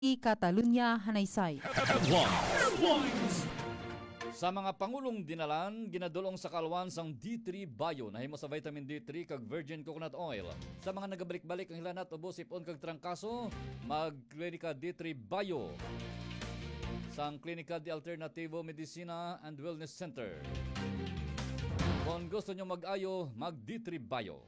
Catalunya, Hanaysay. Sa mga pangulong dinalan, ginadulong sa kalwan sang D3 Bio nahimo sa vitamin D3 kag virgin coconut oil. Sa mga nagabalik-balik ang hilanat ubos ipon kag trangkaso, mag-Klinika D3 Bio sang Klinika de Alternativo Medicina and Wellness Center. Kung gusto nyo mag-ayo, mag-D3 Bio.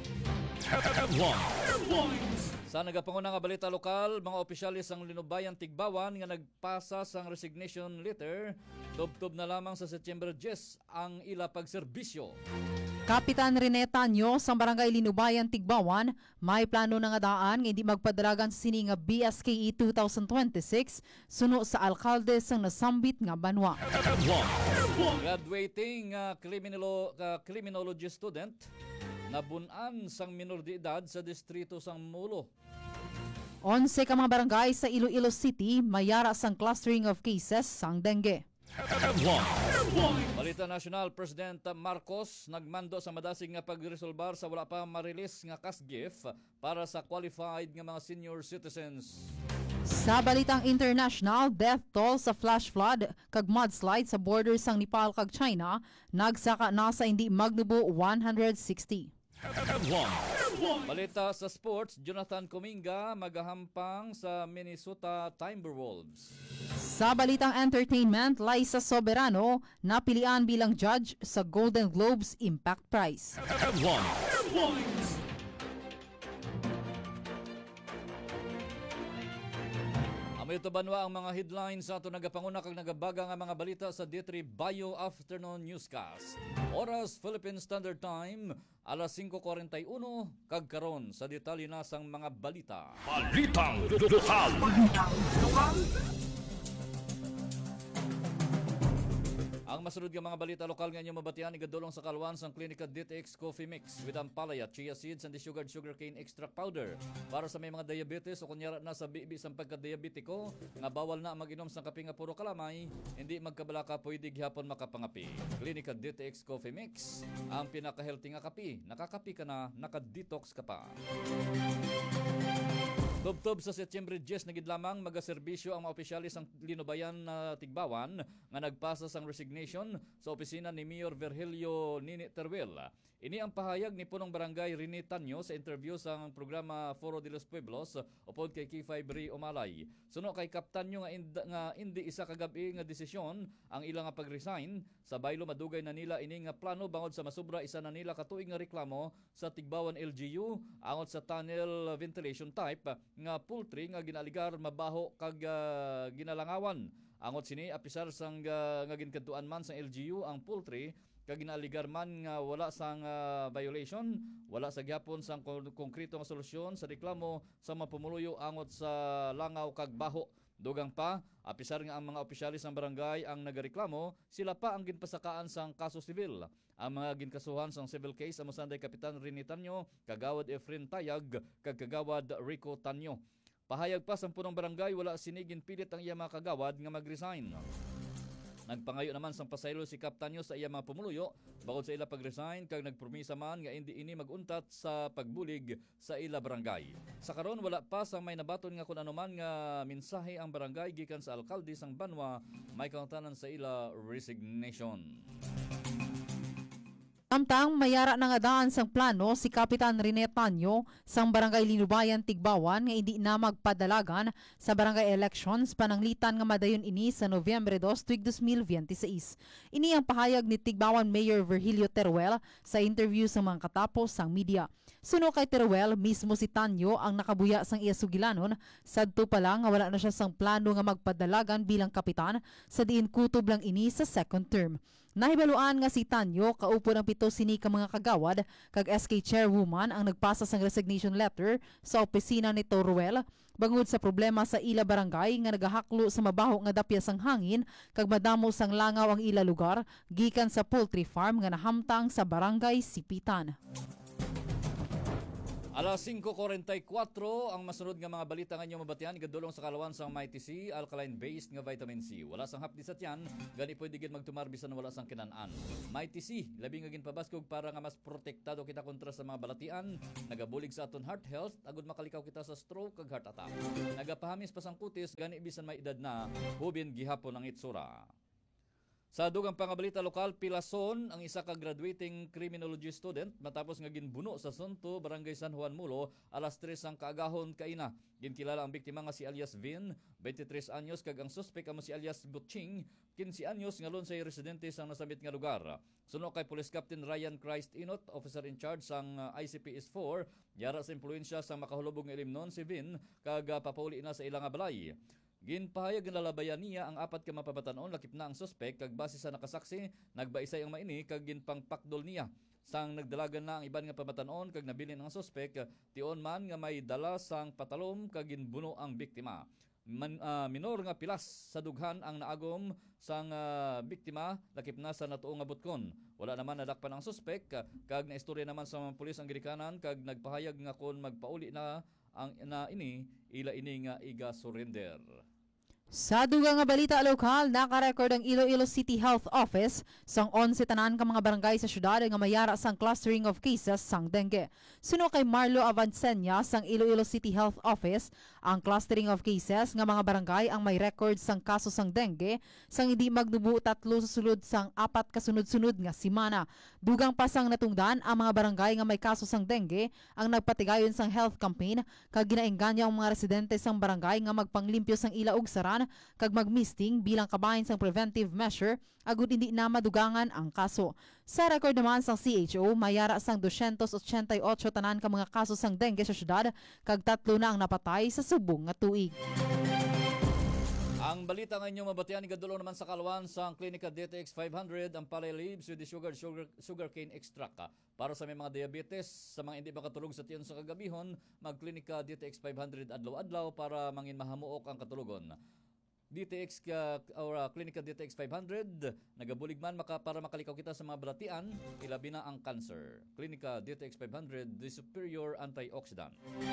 Sa nagapangunang nga balita lokal, mga opisyalis ang Linubayan Tigbawan nga nagpasa sang resignation letter, tubtob na lamang sa September 10 ang ila pagserbisyo. Kapitan Rene Tanyo sa Barangay Linubayan Tigbawan, may plano na nga daan nga hindi magpadaragan sa sini nga BSKE 2026 suno sa alkalde sang nasambit nga banwa. Graduating criminology student nabunan sang minor de edad sa distrito sang Mulo. 11 ka mga barangay sa Iloilo City mayara sang clustering of cases sang dengue. Balita National, President Marcos nagmando sa madasig nga pagresolbar sa wala pa marilis nga cash gift para sa qualified nga mga senior citizens. Sa balitang international, death toll sa flash flood kag mudslide sa border sang Nepal kag China nagsaka na sa hindi magnubo 160. Balita sa sports, Jonathan Kuminga magahampang sa Minnesota Timberwolves. Sa balitang entertainment, Liza Soberano napilian bilang judge sa Golden Globes Impact Prize. Amay banwa ang mga headlines sa ato nagapanguna kag nagabaga nga mga balita sa D3 Bio Afternoon Newscast. Oras Philippine Standard Time, alas 5:41 kag karon sa detalye na sang mga balita. Balitang lokal. Ang masunod nga mga balita lokal nga inyong mabatian igadulong sa kalwan sang Klinika DTX Coffee Mix with ampalaya, chia seeds and sugared sugarcane extract powder para sa may mga diabetes o kunyara na sa bibi sang pagka-diabetiko nga bawal na mag-inom sang kape nga puro kalamay, hindi magkabalaka pwede gihapon makapangapi. Klinika DTX Coffee Mix, ang pinaka-healthy nga kape. Nakakapi ka na, naka-detox ka pa. Tubtob sa September 10 nagid lamang magaserbisyo ang mga opisyalis ng Linubayan na Tigbawan nga nagpasa sang resignation sa opisina ni Mayor Virgilio Nini Teruel. Ini ang pahayag ni punong barangay Rene Tanyo sa interview sa programa Foro de los Pueblos upod kay K5 Ri Omalay. Suno kay Kaptanyo nga hindi isa kagabi nga desisyon ang ilang nga pag-resign sa baylo madugay na nila ini nga plano bangod sa masubra isa na nila katuig nga reklamo sa Tigbawan LGU angot sa tunnel ventilation type nga poultry nga ginaligar mabaho kag ginalangawan. Angot sini apisar sang nga ginkantuan man sa LGU ang poultry kag ginaligar man nga wala sang violation, wala sa gyapon sang konkreto nga solusyon sa reklamo sa mapumuluyo angot sa langaw kag baho. Dugang pa, apisar nga ang mga opisyalis ng barangay ang nagareklamo, sila pa ang ginpasakaan sang kaso sibil. Ang mga ginkasuhan sang civil case amo sanday Kapitan Rene Tanyo, Kagawad Efren Tayag, kag Kagawad Rico Tanyo. Pahayag pa sang punong barangay wala sinigin pilit ang iya mga kagawad nga mag-resign. Nagpangayo naman sang pasaylo si Kaptanyo sa iya mga pumuluyo bangod sa ila pag-resign kag nagpromisa man nga hindi ini maguntat sa pagbulig sa ila barangay. Sa karon wala pa sang may nabaton nga kun anuman nga mensahe ang barangay gikan sa alkalde sang Banwa may kaungtanan sa ila resignation. Samtang mayara na nga daan sang plano si Kapitan Rene Tanyo sang Barangay Linubayan Tigbawan nga hindi na magpadalagan sa barangay elections pananglitan nga madayon ini sa Nobyembre 2 tuig 2026. Ini ang pahayag ni Tigbawan Mayor Virgilio Teruel sa interview sa mga katapos sang media. Suno kay Teruel, mismo si Tanyo ang nakabuya sang iya sugilanon sadto pa lang nga wala na siya sang plano nga magpadalagan bilang kapitan sa diin kutob lang ini sa second term. Nahibaluan nga si Tanyo kaupo ng pito sini ka mga kagawad kag SK Chairwoman ang nagpasa sang resignation letter sa opisina ni Teruel bangod sa problema sa ila barangay nga nagahaklo sa mabaho nga dapya sang hangin kag madamo sang langaw ang ila lugar gikan sa poultry farm nga nahamtang sa barangay Sipitan. Alas 5:44 ang masunod nga mga balita nga inyo mabatian igadulong sa kalawan sang Mighty C, alkaline-based nga vitamin C. Wala sang hapdi sa tiyan, gani pwede gid magtumar bisan wala sang kinaan-an. Mighty C, labi nga ginpabaskog para nga mas protektado kita kontra sa mga balatian, nagabulig sa aton heart health, agud makalikaw kita sa stroke kag heart attack. Nagapahamis pa sang kutis, gani bisan may edad na, hubin gihapon ang itsura. Sa dugang pangabalita lokal, pilason ang isa ka graduating criminology student matapos nga ginbuno sa Sonto, Barangay San Juan Mulo, alas 3 ang kaagahon kaina. Ginkilala ang biktima nga si alias Vin, 23 anyos, kag ang suspek amo si alias Butching, 15 anyos, ngalon sa residente sa nasabit nga lugar. Suno kay Police Captain Ryan Christ Inot, officer in charge sang ICPS-4, yara sa impluensya sang makahulubog nga ilimnon si Vin, kag papauli na sa ilang nga balay. Ginpahayag nga lalabayan niya ang apat ka mapabatanon, lakip na ang suspek, kag base sa nakasaksi, nagbaisay ang maini, kag ginpangpakdol niya. Sang nagdalagan na ang iban nga pabatanon, kag nabilin ang suspek, tion man nga may dala sang patalom, kag ginbuno ang biktima. Minor nga pilas sa dughan ang naagom sang biktima, lakip na sa natuong nga butkon. Wala naman nadakpan ang suspek, kag naistorya naman sa mga pulis ang girikanan, kag nagpahayag nga kon magpauli na ang ila ini nga iga surrender. Sa dugang nga balita lokal, nakarecord ang Iloilo City Health Office sang 11 tanan ka mga barangay sa syudad nga mayara sang clustering of cases sang dengue. Suno kay Marlo Avancenia sang Iloilo City Health Office, ang clustering of cases nga mga barangay ang may record sang kaso sang dengue sang hindi magnubo 3 sa sulod sang 4 kasunod-sunod nga semana. Dugang pa sang natungdan ang mga barangay nga may kaso sang dengue ang nagpatigayon sang health campaign kag ginaengganyo ang mga residente sang barangay nga magpanglimpyo sang ila ug saran kag magmisting bilang kabahin sang preventive measure agud hindi na madugangan ang kaso. Sa record naman sang CHO, mayara sang 288 tanan ka mga kaso sang dengue sa syudad kag 3 na ang napatay sa subong nga tuig. Ang balita nga inyo mabatian igadulong naman sa kalwan sa Clinica DTX 500 ang palay leaves with the sugarcane extract. Para sa may mga diabetes, sa mga hindi makatulog sa tiyon sa kagabihon, mag-Clinica DTX 500 adlaw-adlaw para mangin mahamuok ang katulugon. DTX Clinica DTX 500 nagabulig man para makalikaw kita sa mga balatian, ilabi na ang cancer. Clinica DTX 500, the superior antioxidant.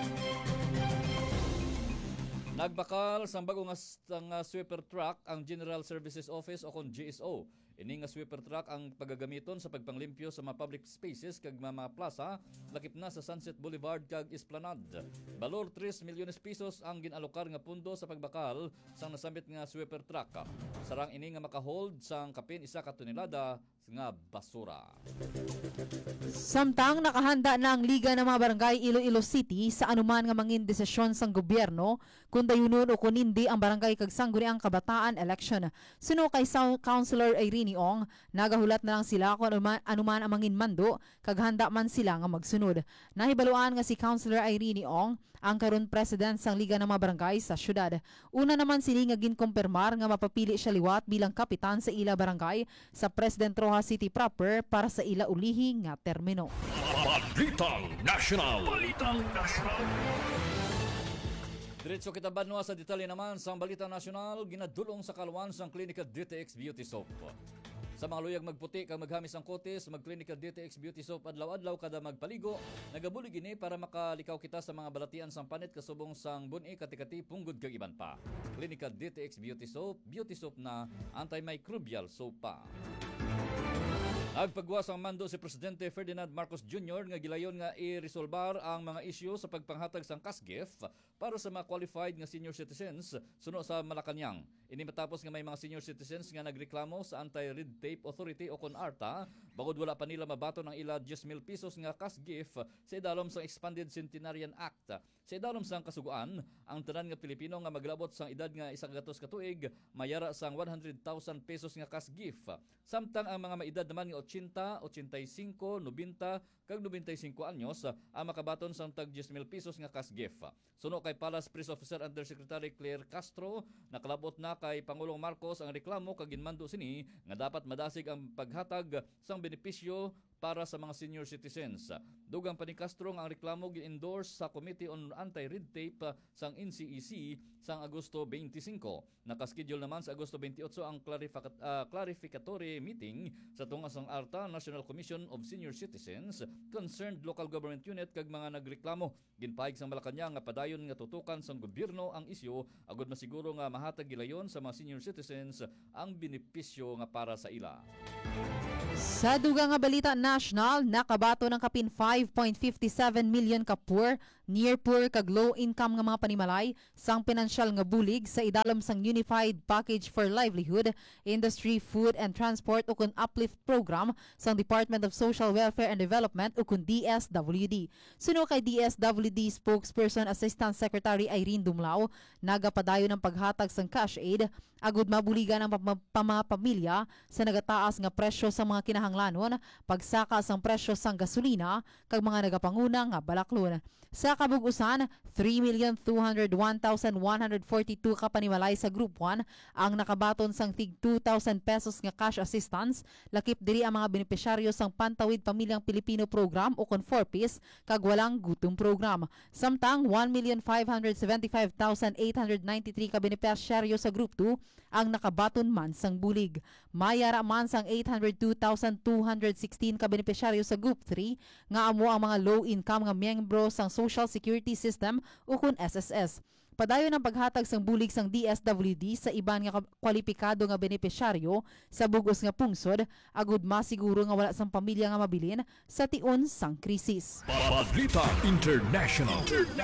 Nagbakal sa bago nga sweeper truck ang General Services Office o kon GSO. Ini nga sweeper truck ang pagagamiton sa pagpanglimpyo sa mga public spaces kag mga plaza lakip na sa Sunset Boulevard kag Esplanade. Balor 3 milyones pesos ang ginalokar nga pundo sa pagbakal sang nasambit nga sweeper truck. Sarang ini nga makahold sang kapin 1 ka tonelada nga basura. Samtang nakahanda na ang Liga ng mga Barangay Iloilo City sa anuman nga mangin desisyon sang gobyerno kung dayunon o kung hindi ang barangay kag sangguniang kabataan election. Suno kay Councilor Irene Ong, nagahulat na lang sila kung anuman ang mangin mando kag handa man sila nga magsunod. Nahibaluan nga si Councilor Irene Ong ang karon president sang Liga ng mga Barangay sa syudad. Una naman sini nga ginkumpirmar nga mapapili siya liwat bilang kapitan sa ila barangay sa President Rojas City proper para sa ila ulihi nga termino. Balitang National. Diretso kita banwa sa detalye naman sa Balita Nasyonal, ginadulong sa kalwan sang Clinica DTX Beauty Soap. Sa mga luyag magputi kag maghamis ang kotes, mag-Clinica DTX Beauty Soap adlaw-adlaw kada magpaligo. Nagabulig ini para makalikaw kita sa mga balatian sang panit kasubong sang buni, katikati, punggod kag iban pa. Clinica DTX Beauty Soap na antimicrobial soap pa. Nagpagwas ang mando si Presidente Ferdinand Marcos Jr. nga gilayon nga i-resolbar ang mga isyu sa pagpanghatag sang CASGIF para sa mga qualified nga senior citizens suno sa Malacañang. Ini matapos nga may mga senior citizens nga nagreklamo sa Anti-Red Tape Authority o CONARTA bagod wala pa nila mabato ng ila 10,000 pesos nga CASGIF sa idalom sang Expanded Centenarian Act. Sa idalom sang kasuguan, ang tanan nga Pilipino nga maglabot sang edad nga 100 katuig mayara sang 100,000 pesos nga CASGIF. Samtang ang mga maedad naman nga 80, 85, 90 kag 95 anyos ang makabaton sang tag 10,000 pesos nga CASGIF. Suno kay Palace Press Officer Undersecretary Claire Castro, nakalabot na kay Pangulong Marcos ang reklamo kag ginmando sini nga dapat madasig ang paghatag sang benepisyo para sa mga senior citizens. Dugang pa ni Castro ang reklamo gi-endorse sa Committee on Anti-Red Tape sang NCEC sang Agosto 25. Nakaschedule naman sa Agosto 28 ang clarificatory meeting sa tungasang ARTA, National Commission of Senior Citizens, concerned local government unit kag mga nagreklamo. Ginpahig sang Malacañang nga padayon nga tutukan sang gobyerno ang isyu agud masiguro nga mahatag gilayon sa mga senior citizens ang benepisyo nga para sa ila. Sa dugang nga balita national, nakabato ng kapin 5.57 million ka poor, near poor kag low income nga mga panimalay sang pinansyal nga bulig sa idalom sang Unified Package for Livelihood, Industry, Food and Transport ukon Uplift Program sang Department of Social Welfare and Development ukon DSWD. Suno kay DSWD spokesperson Assistant Secretary Irene Dumlao, nagapadayon ng paghatag sang cash aid agud mabuligan ang mga pamilya sa nagataas nga presyo sa mga kinahanglanon, pagsaka sang presyo sang gasolina kag mga nagapanguna nga balaklon. Sa kabug-usan, 3,201,142 ka panimalay sa Group 1 ang nakabaton sang tig 2,000 pesos nga cash assistance, lakip diri ang mga benepisyaryo sang Pantawid Pamilyang Pilipino Program o kon 4PIS kag walang gutom program. Samtang 1,575,893 ka benepisyaryo sa Group 2 ang nakabaton man sang bulig. Mayara man sang 802,216 ka benepisyaryo sa Group 3 nga amo ang mga low income nga miyembro sang Social Security System o kun SSS. Padayon ang paghatag sang bulig sang DSWD sa iban nga kwalipikado nga benepisyaryo sa bugos nga pungsod agud masiguro nga wala sang pamilya nga mabilin sa tion sang krisis. Balita International.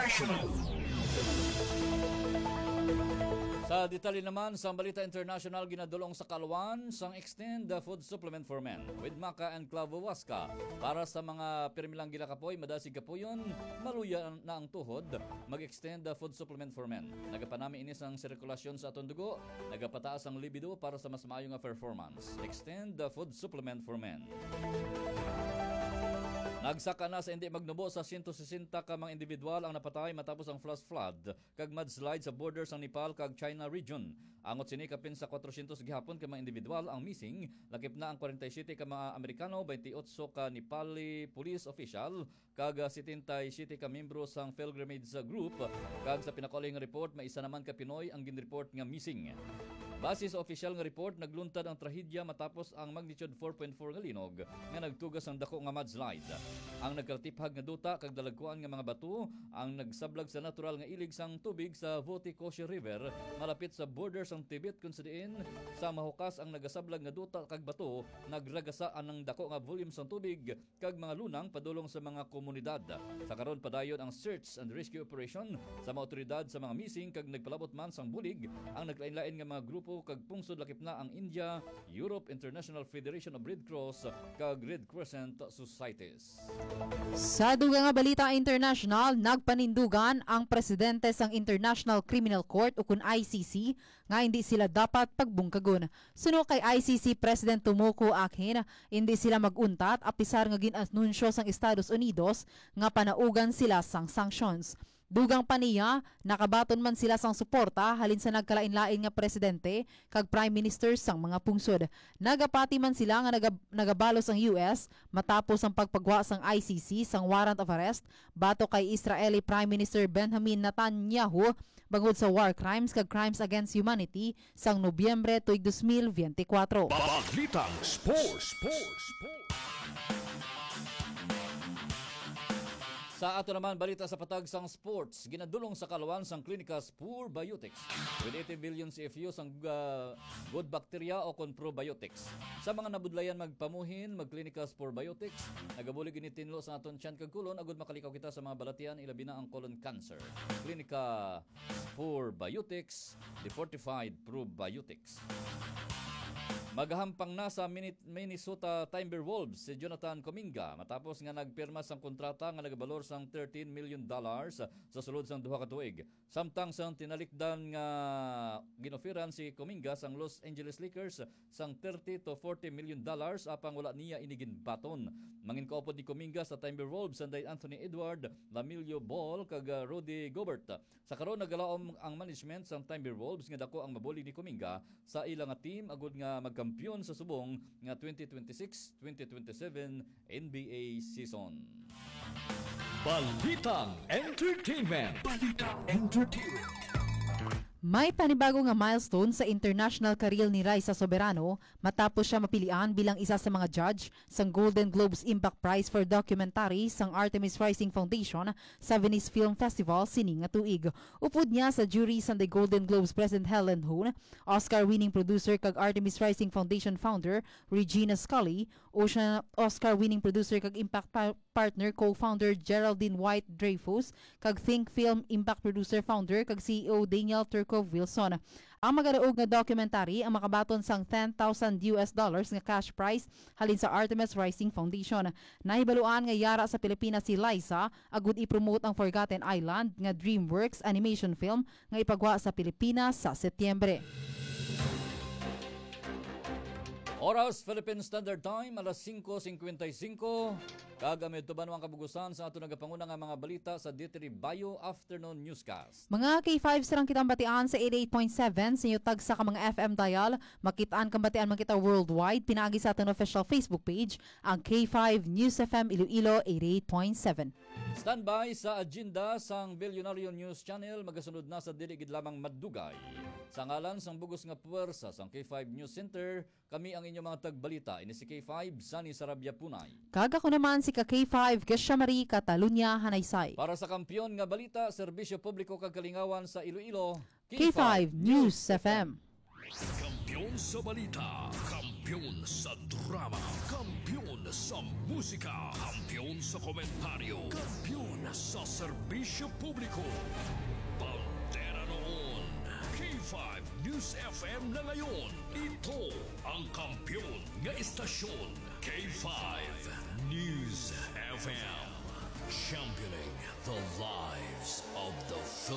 Sa detalye naman, sa Balita International, ginadulong sa Kalwan sang Extend the Food Supplement for Men with Maca and Clavo Huasca. Para sa mga pirmilang gilakapoy, madasig kapoyon, maluya na ang tuhod, mag-extend the food supplement for men. Nagapanami inis ang sirkulasyon sa atong dugo, nagapataas ang libido para sa mas maayo nga performance. Extend the food supplement for men. Nagsaka na sa hindi magnubo sa 160 ka mga individual ang napatay matapos ang flash flood kag mudslide sa borders ng Nepal kag China region. Angot sini kapin sa 400 gihapon ka mga individual ang missing, lakip na ang 47 ka mga Amerikano, 28 ka Nepali police official kag 77 ka miyembro sang pilgrimage group kag sa pinakaling report may isa naman ka Pinoy ang ginreport nga missing. Base sa opisyal nga report, nagluntad ang trahedya matapos ang magnitude 4.4 nga linog nga nagtugas ang dako nga mudslide. Ang nagkaltiphag nga duta kag dalagkuan nga mga bato ang nagsablag sa natural nga ilig sang tubig sa Votikoshi River malapit sa border sang Tibet kung sa diin sa mahukas ang nagasablag nga duta kag bato nagragasaan ng dako nga volume sang tubig kag mga lunang padulong sa mga komunidad. Sa karon padayon ang search and rescue operation sa mga otoridad sa mga missing kag nagpalabot man sang bulig ang naglain-lain nga mga grupo kag pungsod lakip na ang India, Europe International Federation of Red Cross kag Red Crescent Societies. Sa dugang nga balita international, nagpanindugan ang presidente sang International Criminal Court o kun ICC nga hindi sila dapat pagbungkagon. Suno kay ICC President Tomoko Akin, hindi sila maguntat apisar nga ginanunsyo sang Estados Unidos nga panaugan sila sang sanctions. Dugang pa niya, nakabaton man sila sang suporta halin sa nagkalain-lain nga presidente kag prime minister sang mga pungsod. Nagapati man sila nga nagabalos ang US matapos ang pagpagwa sang ICC sang warrant of arrest bato kay Israeli Prime Minister Benjamin Netanyahu bangod sa war crimes kag crimes against humanity sang Nobyembre tuig 2024. Balitang Sports. Sa ato naman balita sa patag sang sports, ginadulong sa Kalwan sang Klinika Spur Biotics with 80 billion CFU sang good bacteria o kon probiotics. Sa mga nabudlayan magpamuhin, magklinika Spur Biotics, nagabulig initinlo sa aton tiyan kag kulon agud makalikaw kita sa mga balatian ilabi na ang colon cancer. Klinika Spur Biotics, the fortified probiotics. Maghahampang na sa Minnesota Timberwolves si Jonathan Kuminga matapos nga nagpirma sang kontrata nga nagabalor sang $13 million sa sulod sang duha ka tuig. Samtang sang tinalikdan nga ginoferan si Kumingas ang Los Angeles Lakers sang $30 to $40 million apang wala niya inigin baton. Mangin kaupod ni Kumingas sa Timberwolves sanday Anthony Edward, Lamilio Ball kag Rudy Gobert. Sa karon nagalaom ang management sang Timberwolves nga dako ang mabuli ni Kuminga sa ilang nga team agud nga magkampiyon sa subong nga 2026-2027 NBA season. Balitang Entertainment. Balitang Entertainment. May panibago nga milestone sa international career ni Raisa Soberano matapos siya mapilian bilang isa sa mga judge sang Golden Globes Impact Prize for Documentary sang Artemis Rising Foundation sa Venice Film Festival sining nga tuig. Upod niya sa jury sang the Golden Globes President Helen Hoon, Oscar-winning producer kag Artemis Rising Foundation founder Regina Scully, Oscar-winning producer kag Impact partner co-founder Geraldine White Dreyfus, kag Think Film Impact producer founder kag CEO Daniel Turkov Wilson. Ang magadaog nga documentary ang makabaton sang $10,000 nga cash prize halin sa Artemis Rising Foundation. Nahibaluan nga yara sa Pilipinas si Liza agud i-promote ang Forgotten Island nga DreamWorks animation film nga ipagwa sa Pilipinas sa Setyembre. Oras Philippine Standard Time alas 5:55. Kagamit tuban ang kabugusan sa ato nagapanguna nga mga balita sa D3 Bio Afternoon Newscast. Mga K5 sarang kitang batian sa 88.7 sa inyo tag sa ka mga FM dial. Makitaan kang batian man kita worldwide. Pinaagi sa ating official Facebook page ang K5 News FM Iloilo 88.7. Standby sa agenda sang Billionario News Channel magasunod na sa dili gid lamang madugay. Sa ngalan sang bugos nga puwersa sang K5 News Center, kami ang inyong mga tagbalita ini si K5 Sunny Sarabia Punay. Kaga ko naman si K5 Kesha Marie Catalunya Hanaysay. Para sa kampiyon nga balita, serbisyo publiko kag kalingawan sa Iloilo, K5 News FM. Kampiyon sa balita. Kampiyon sa drama. Kampiyon sa musika. Kampiyon sa komentaryo. Kampiyon sa serbisyo publiko. Pantera noon. K5 News FM na ngayon. Ito ang kampiyon nga istasyon. K5 News FM. Championing the lives of the Philippines.